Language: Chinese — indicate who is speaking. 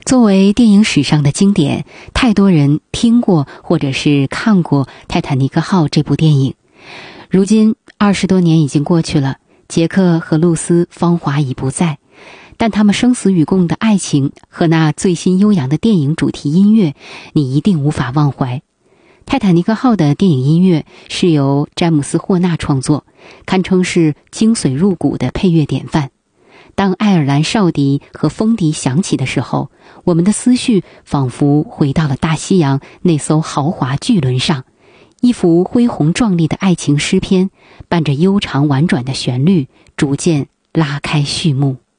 Speaker 1: 作为电影史上的经典，太多人听过或者是看过《泰坦尼克号》这部电影。如今20多年已经过去了，杰克和露丝芳华已不在，但他们生死与共的爱情和那最新悠扬的电影主题音乐，你一定无法忘怀。泰坦尼克号的电影音乐是由詹姆斯·霍纳创作，堪称是精髓入骨的配乐典范。当爱尔兰哨笛和风笛响起的时候，我们的思绪仿佛回到了大西洋那艘豪华巨轮上，一幅恢宏壮丽的爱情诗篇，伴着悠长婉转的旋律，逐渐拉开序幕。